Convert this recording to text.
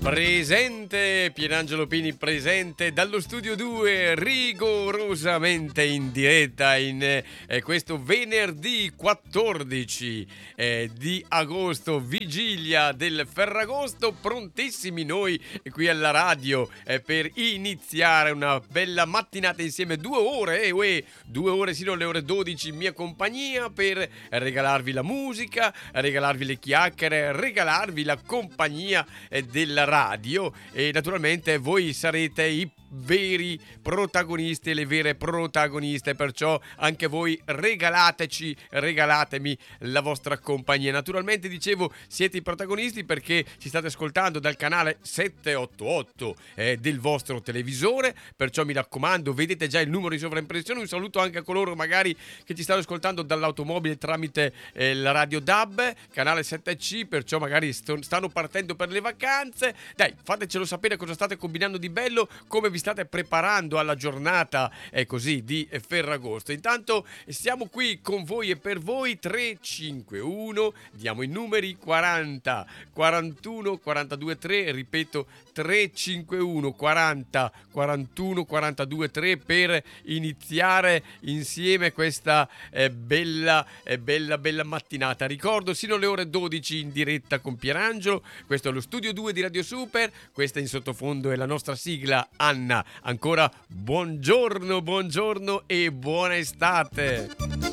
Presente, Pierangelo Pini presente dallo studio 2, rigorosamente in diretta in questo venerdì 14 di agosto, vigilia del Ferragosto, prontissimi noi qui alla radio per iniziare una bella mattinata insieme, 2 ore, 2 ore sino alle ore 12 in mia compagnia per regalarvi la musica, regalarvi le chiacchiere, regalarvi la compagnia della radio e naturalmente voi sarete i veri protagonisti e le vere protagoniste, perciò anche voi regalatemi la vostra compagnia. Naturalmente dicevo siete i protagonisti perché ci state ascoltando dal canale 788 del vostro televisore, perciò mi raccomando, vedete già il numero di sovraimpressione. Un saluto anche a coloro magari che ci stanno ascoltando dall'automobile tramite la radio DAB, canale 7C, perciò magari stanno partendo per le vacanze. Dai, fatecelo sapere cosa state combinando di bello, come vi state preparando alla giornata così di Ferragosto. Intanto siamo qui con voi e per voi. 351, diamo i numeri: 40 41 42 3, ripeto 351 40 41 42 3 per iniziare insieme questa bella mattinata. Ricordo sino alle ore 12 in diretta con Pierangelo. Questo è lo studio 2 di Radio Super, questa in sottofondo è la nostra sigla Anna. Ancora buongiorno e buona estate.